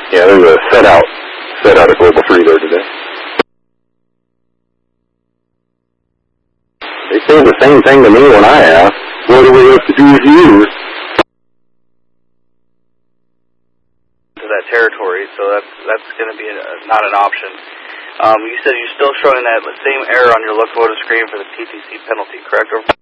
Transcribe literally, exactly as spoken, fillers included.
Yeah, there's a set out, set out at Global three there today. They say the same thing to me when I ask, what do we have to do with you? To that territory, so that's that's going to be a, not an option. Um, you said you're still showing that same error on your locomotive screen for the T T C penalty, correct?